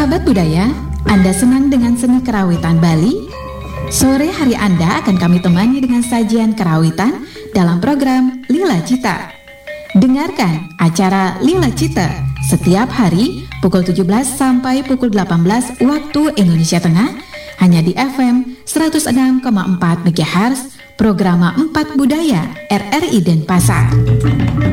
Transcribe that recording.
Sahabat budaya, Anda senang dengan seni kerawitan Bali? Sore hari Anda akan kami temani dengan sajian kerawitan dalam program Lila Cita. Dengarkan acara Lila Cita setiap hari pukul 17 sampai pukul 18 waktu Indonesia Tengah hanya di FM 106,4 MHz Programa 4 Budaya RRI Denpasar.